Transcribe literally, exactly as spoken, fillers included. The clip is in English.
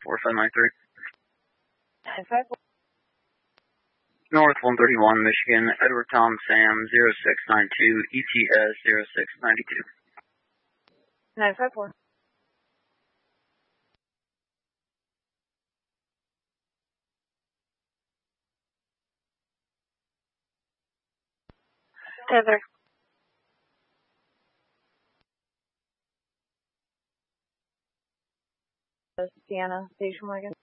four five nine three. nine five four. North one thirty-one, Michigan, Edward Tom Sam zero six nine two, E T S zero six nine two. nine five four. Tether. Sienna, Station Wagon.